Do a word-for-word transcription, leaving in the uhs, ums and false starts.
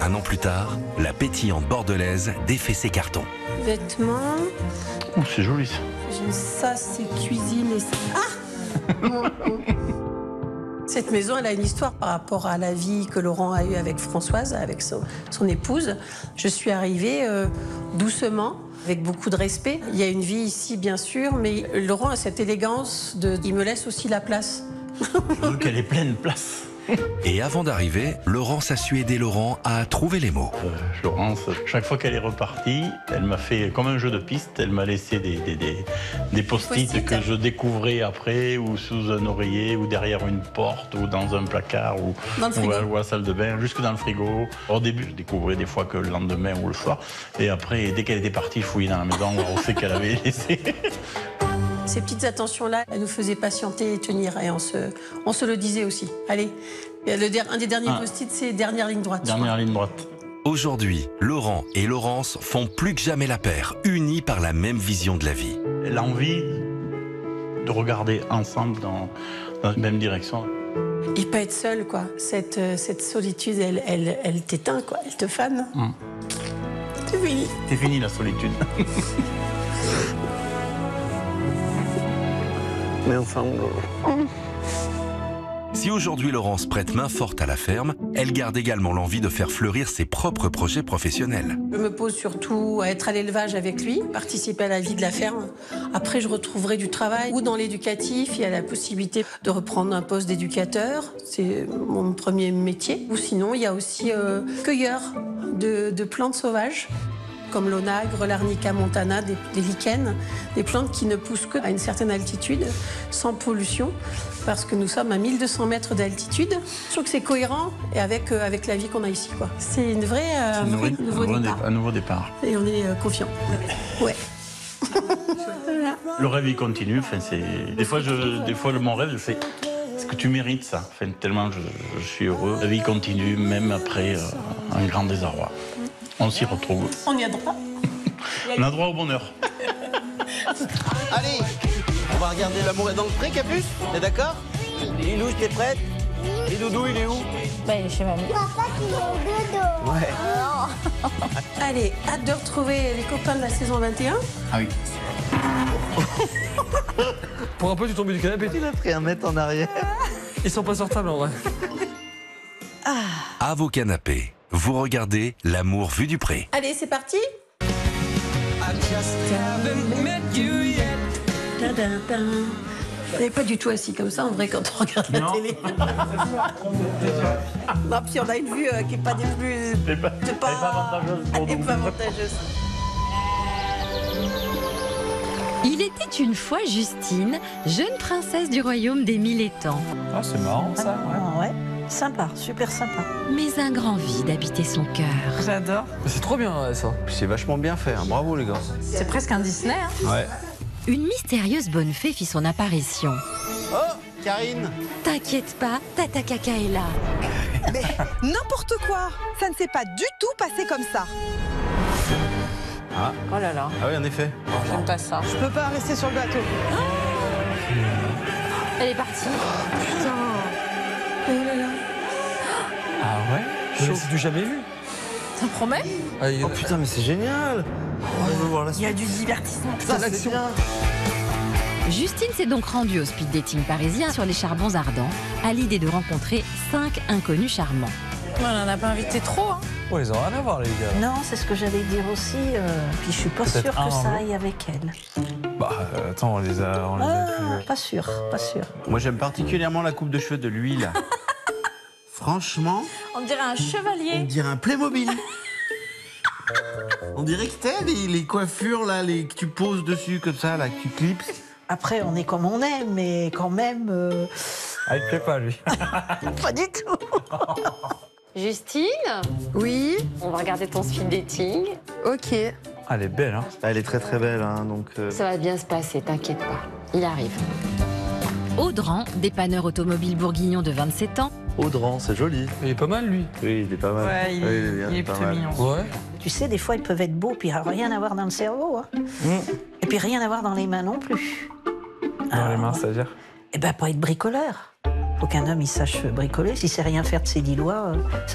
Un an plus tard, la pétillante bordelaise défait ses cartons. Vêtements. Oh, c'est joli ça. J'ai ça, c'est cuisine et ça. Ah Cette maison, elle a une histoire par rapport à la vie que Laurent a eue avec Françoise, avec son, son épouse. Je suis arrivée euh, doucement, avec beaucoup de respect. Il y a une vie ici, bien sûr, mais Laurent a cette élégance de... Il me laisse aussi la place. Je veux qu'elle ait pleine place. Et avant d'arriver, Laurence a su aider Laurent à trouver les mots. Euh, Laurence, chaque fois qu'elle est repartie, elle m'a fait comme un jeu de piste. Elle m'a laissé des, des, des, des post-it Post-it. que je découvrais après, ou sous un oreiller, ou derrière une porte, ou dans un placard, ou, Dans le frigo. ou, à, ou à la salle de bain, jusque dans le frigo. Au début, je découvrais des fois que le lendemain ou le soir. Et après, dès qu'elle était partie, je fouillais dans la maison, voir où c'est qu'elle avait laissé. Ces petites attentions-là, elles nous faisaient patienter et tenir. Et on se, on se le disait aussi. Allez, le, der- un des derniers Ah. post-it, c'est dernière ligne droite. je Dernière crois. ligne droite. Aujourd'hui, Laurent et Laurence font plus que jamais la paire, unis par la même vision de la vie. L'envie de regarder ensemble dans, dans la même direction. Et pas être seul, quoi. Cette, euh, cette solitude, elle, elle, elle t'éteint, quoi. Elle te fane. Hum. C'est fini. C'est fini la solitude. Mais ensemble. Si aujourd'hui Laurence prête main forte à la ferme, elle garde également l'envie de faire fleurir ses propres projets professionnels. Je me pose surtout à être à l'élevage avec lui, participer à la vie de la ferme. Après, je retrouverai du travail ou dans l'éducatif. Il y a la possibilité de reprendre un poste d'éducateur. C'est mon premier métier. Ou sinon, il y a aussi euh, cueilleur de, de plantes sauvages, comme l'onagre, l'arnica montana, des, des lichens, des plantes qui ne poussent qu'à une certaine altitude, sans pollution, parce que nous sommes à mille deux cents mètres d'altitude. Je trouve que c'est cohérent et avec, euh, avec la vie qu'on a ici, quoi. C'est une vraie, euh, C'est un un vrai nouveau, nouveau un départ. un nouveau départ. Et on est euh, confiants. Ouais. Voilà. Le rêve, il continue. Enfin, c'est... Des fois, je... Des fois, mon rêve, c'est est-ce que tu mérites ça? Enfin, tellement je... je suis heureux. La vie continue, même après euh, un grand désarroi. On s'y retrouve. On y a droit. On a droit au bonheur. Allez, on va regarder L'amour est dans le pré, Capuce. T'es d'accord? Lilou, t'es prête? Et Doudou, il est où? Ben, il est chez mamie. Papa, tu es dodo. Ouais. Allez, hâte de retrouver les copains de la saison vingt et un. Ah oui. Pour un peu, tu tombes du canapé. Il a pris un mètre en arrière. Ils sont pas sortables en vrai. À vos canapés, vous regardez L'amour vu du pré. Allez, c'est parti. Tadadam. On n'est pas du tout assis comme ça, en vrai, quand on regarde la Non. télé. Non, puis on a une vue euh, qui n'est pas des plus... Elle n'est pas, C'est elle est pas avantageuse pour elle est nous. pas avantageuse. Il était une fois Justine, jeune princesse du royaume des mille étangs. Ah, c'est marrant ça. Ah ouais, sympa, super sympa. Mais un grand vide habitait son cœur. J'adore. C'est trop bien ouais, ça. C'est vachement bien fait, hein. Bravo les gars. C'est presque un Disney. Hein. Ouais. Une mystérieuse bonne fée fit son apparition. Oh, Karine. T'inquiète pas, Tata Caca est là. Mais n'importe quoi. Ça ne s'est pas du tout passé comme ça. Ah. Oh là là, Ah oui, en effet. j'aime pas ça. Je peux pas rester sur le bateau. Elle est partie. Oh là là. Ah ouais? Chose du jamais vu. Ça promet? Ah, il y a- Oh putain, mais c'est génial. On veut voir la Il y a suite. du divertissement. Putain, c'est bien. Justine s'est donc rendue au speed dating parisien sur les charbons ardents, à l'idée de rencontrer cinq inconnus charmants. On en a pas invité trop. Hein. Oh, ils ont rien à voir les gars. Non, c'est ce que j'allais dire aussi. euh, Puis je suis pas Peut-être sûre un que dans ça l'autre. aille avec elle. Bah euh, attends, on les a, on les a Ah, plus. pas sûre, pas sûre. Moi, j'aime particulièrement la coupe de cheveux de lui, là. Franchement, On dirait un on chevalier. dirait un Playmobil. On dirait que t'as les, les coiffures, là, les, que tu poses dessus, comme ça, là, que tu clips. Après, on est comme on est, mais quand même, euh, Ah, il te plaît pas lui. pas du tout. Justine, Oui, on va regarder ton speed dating. ok. Ah, elle est belle hein. Ah, elle est très très belle, hein, donc... euh, Ça va bien se passer, t'inquiète pas. Il arrive. Audran, dépanneur automobile bourguignon de vingt-sept ans, Audran, c'est joli. Il est pas mal lui. Oui, il est pas mal. Ouais, il, Oui, est bien, il est pas plutôt mal. mignon. Ouais. Tu sais, des fois, ils peuvent être beaux, puis rien à voir dans le cerveau. Hein. Et puis rien à voir dans les mains non plus. Dans les mains, c'est-à-dire. Eh ben, pas être bricoleur. Faut qu'un homme, il sache bricoler. S'il sait rien faire de ses dix doigts, euh, ça